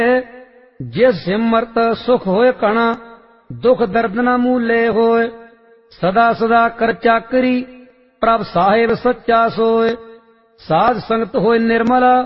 जिस सिमरत सुख होए कणा, दुख दर्द न मूले होए। सदा सदा कर चाकरी, प्रभ साहिब सच्चा सोए। साध संगत होए निर्मला,